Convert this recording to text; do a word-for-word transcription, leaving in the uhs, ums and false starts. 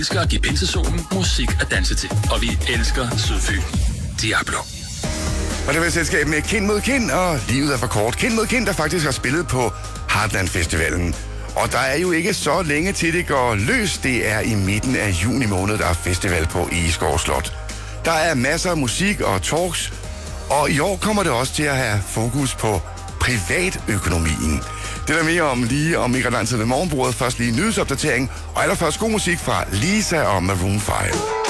Vi elsker at give pinsesolen musik at danse til, og vi elsker Sydfyn. Diablo. Og det var et selskab med Kind mod Kind, og livet er for kort. Kind mod Kind, der faktisk har spillet på Heartland Festivalen. Og der er jo ikke så længe til det går løs. Det er i midten af juni måned, der er festival på Egeskov Slot. Der er masser af musik og talks, og i år kommer det også til at have fokus på privatøkonomien. Det er der mere om lige om ikke ret lang tid ved morgenbordet. Først lige nyhedsopdatering, og allerførst god musik fra Lisa og Maroon fem.